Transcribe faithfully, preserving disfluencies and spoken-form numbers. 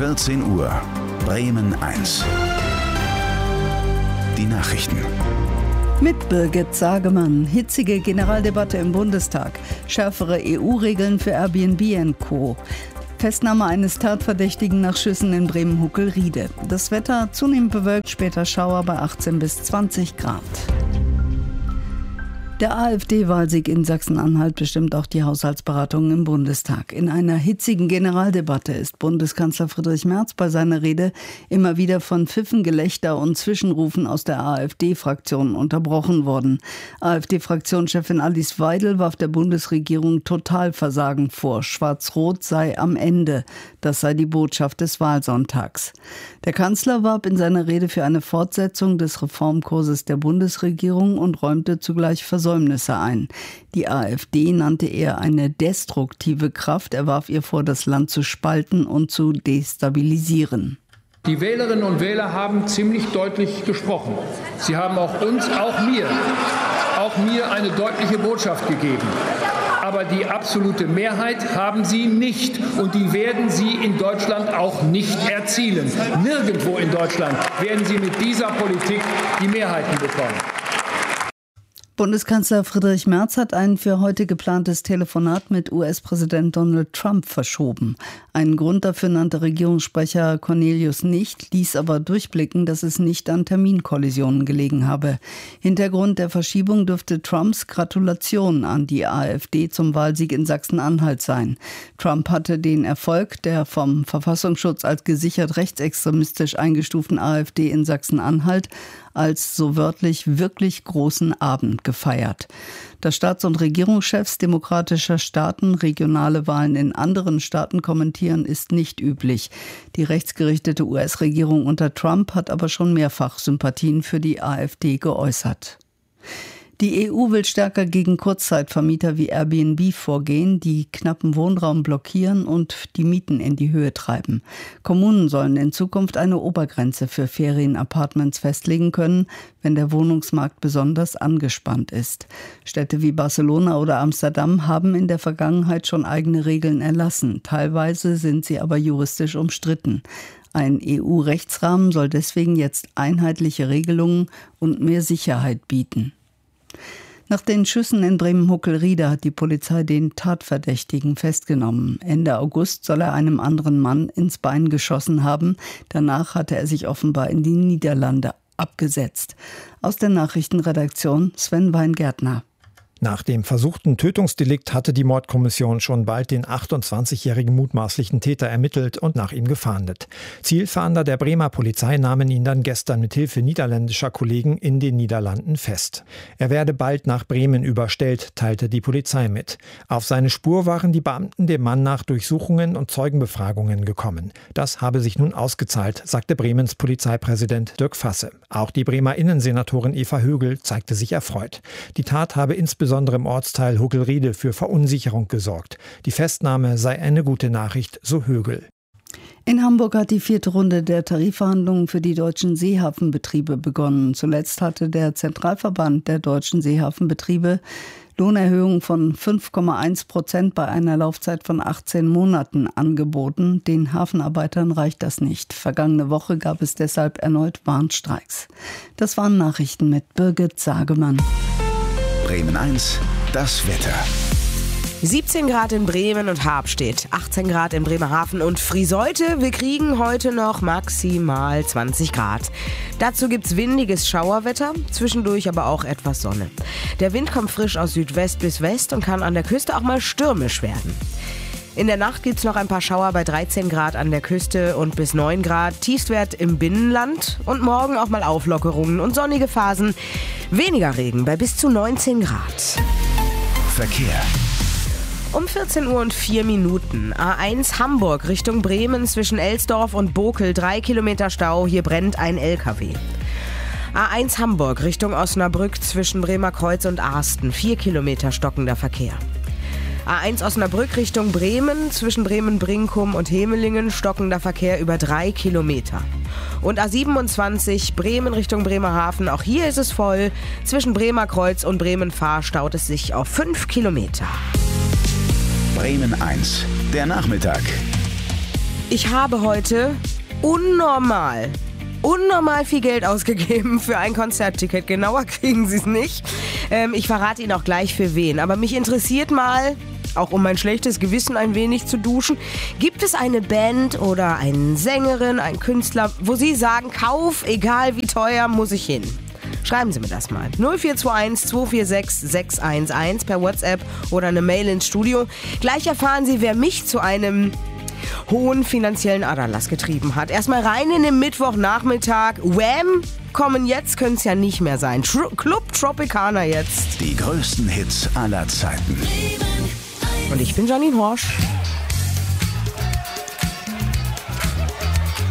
vierzehn Uhr, Bremen eins. Die Nachrichten. Mit Birgit Sagemann. Hitzige Generaldebatte im Bundestag. Schärfere E U-Regeln für Airbnb und Co. Festnahme eines Tatverdächtigen nach Schüssen in Bremen-Huckelriede. Das Wetter zunehmend bewölkt, später Schauer bei achtzehn bis zwanzig Grad. Der AfD-Wahlsieg in Sachsen-Anhalt bestimmt auch die Haushaltsberatungen im Bundestag. In einer hitzigen Generaldebatte ist Bundeskanzler Friedrich Merz bei seiner Rede immer wieder von Pfiffen, Gelächter und Zwischenrufen aus der AfD-Fraktion unterbrochen worden. AfD-Fraktionschefin Alice Weidel warf der Bundesregierung Totalversagen vor. Schwarz-Rot sei am Ende. Das sei die Botschaft des Wahlsonntags. Der Kanzler warb in seiner Rede für eine Fortsetzung des Reformkurses der Bundesregierung und räumte zugleich Versäumnisse ein. Die AfD nannte er eine destruktive Kraft. Er warf ihr vor, das Land zu spalten und zu destabilisieren. Die Wählerinnen und Wähler haben ziemlich deutlich gesprochen. Sie haben auch uns, auch mir, auch mir eine deutliche Botschaft gegeben. Aber die absolute Mehrheit haben sie nicht. Und die werden sie in Deutschland auch nicht erzielen. Nirgendwo in Deutschland werden sie mit dieser Politik die Mehrheiten bekommen. Bundeskanzler Friedrich Merz hat ein für heute geplantes Telefonat mit U S-Präsident Donald Trump verschoben. Einen Grund dafür nannte Regierungssprecher Cornelius nicht, ließ aber durchblicken, dass es nicht an Terminkollisionen gelegen habe. Hintergrund der Verschiebung dürfte Trumps Gratulation an die AfD zum Wahlsieg in Sachsen-Anhalt sein. Trump hatte den Erfolg der vom Verfassungsschutz als gesichert rechtsextremistisch eingestuften AfD in Sachsen-Anhalt als so wörtlich wirklich großen Abend gefeiert. Dass Staats- und Regierungschefs demokratischer Staaten regionale Wahlen in anderen Staaten kommentieren, ist nicht üblich. Die rechtsgerichtete U S-Regierung unter Trump hat aber schon mehrfach Sympathien für die AfD geäußert. Die E U will stärker gegen Kurzzeitvermieter wie Airbnb vorgehen, die knappen Wohnraum blockieren und die Mieten in die Höhe treiben. Kommunen sollen in Zukunft eine Obergrenze für Ferienapartments festlegen können, wenn der Wohnungsmarkt besonders angespannt ist. Städte wie Barcelona oder Amsterdam haben in der Vergangenheit schon eigene Regeln erlassen. Teilweise sind sie aber juristisch umstritten. Ein E U-Rechtsrahmen soll deswegen jetzt einheitliche Regelungen und mehr Sicherheit bieten. Nach den Schüssen in Bremen-Huckelriede hat die Polizei den Tatverdächtigen festgenommen. Ende August soll er einem anderen Mann ins Bein geschossen haben. Danach hatte er sich offenbar in die Niederlande abgesetzt. Aus der Nachrichtenredaktion Sven Weingärtner. Nach dem versuchten Tötungsdelikt hatte die Mordkommission schon bald den achtundzwanzigjährigen mutmaßlichen Täter ermittelt und nach ihm gefahndet. Zielfahnder der Bremer Polizei nahmen ihn dann gestern mit Hilfe niederländischer Kollegen in den Niederlanden fest. Er werde bald nach Bremen überstellt, teilte die Polizei mit. Auf seine Spur waren die Beamten dem Mann nach Durchsuchungen und Zeugenbefragungen gekommen. Das habe sich nun ausgezahlt, sagte Bremens Polizeipräsident Dirk Fasse. Auch die Bremer Innensenatorin Eva Högel zeigte sich erfreut. Die Tat habe insbesondere Insbesondere im Ortsteil Huckelriede für Verunsicherung gesorgt. Die Festnahme sei eine gute Nachricht, so Högel. In Hamburg hat die vierte Runde der Tarifverhandlungen für die deutschen Seehafenbetriebe begonnen. Zuletzt hatte der Zentralverband der deutschen Seehafenbetriebe Lohnerhöhung von fünf Komma eins Prozent bei einer Laufzeit von achtzehn Monaten angeboten. Den Hafenarbeitern reicht das nicht. Vergangene Woche gab es deshalb erneut Warnstreiks. Das waren Nachrichten mit Birgit Sagemann. Bremen eins, das Wetter. siebzehn Grad in Bremen und Habstedt, achtzehn Grad in Bremerhaven und Frieseute. Wir kriegen heute noch maximal zwanzig Grad. Dazu gibt's windiges Schauerwetter, zwischendurch aber auch etwas Sonne. Der Wind kommt frisch aus Südwest bis West und kann an der Küste auch mal stürmisch werden. In der Nacht gibt's noch ein paar Schauer bei dreizehn Grad an der Küste und bis neun Grad Tiefstwert im Binnenland. Und morgen auch mal Auflockerungen und sonnige Phasen. Weniger Regen bei bis zu neunzehn Grad. Verkehr. Um vierzehn Uhr und vier Minuten. A eins Hamburg Richtung Bremen zwischen Elsdorf und Bokel. Drei Kilometer Stau. Hier brennt ein L K W. A eins Hamburg Richtung Osnabrück zwischen Bremerkreuz und Arsten. Vier Kilometer stockender Verkehr. A eins Osnabrück Richtung Bremen, zwischen Bremen-Brinkum und Hemelingen stockender Verkehr über drei Kilometer. Und A siebenundzwanzig Bremen Richtung Bremerhaven, auch hier ist es voll. Zwischen Bremerkreuz und Bremen-Fahr staut es sich auf fünf Kilometer. Bremen eins, der Nachmittag. Ich habe heute unnormal, unnormal viel Geld ausgegeben für ein Konzertticket. Genauer kriegen Sie es nicht. Ähm, ich verrate Ihnen auch gleich für wen. Aber mich interessiert mal, auch um mein schlechtes Gewissen ein wenig zu duschen, gibt es eine Band oder eine Sängerin, einen Künstler, wo Sie sagen, Kauf, egal wie teuer, muss ich hin? Schreiben Sie mir das mal. null vier zwei eins zwei vier sechs sechs eins eins per WhatsApp oder eine Mail ins Studio. Gleich erfahren Sie, wer mich zu einem hohen finanziellen Aderlass getrieben hat. Erstmal rein in den Mittwochnachmittag. Wham! Kommen jetzt, können es ja nicht mehr sein. Tr- Club Tropicana jetzt. Die größten Hits aller Zeiten. Und ich bin Janine Horsch.